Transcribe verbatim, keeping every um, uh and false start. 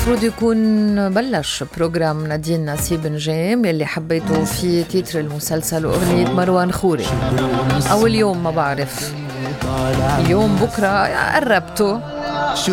المفروض يكون بلش بروجرام نادين نسيب نجيم اللي حبيته في تيتر المسلسل وأغنية مروان خوري، أو اليوم ما بعرف، اليوم بكرة قربته.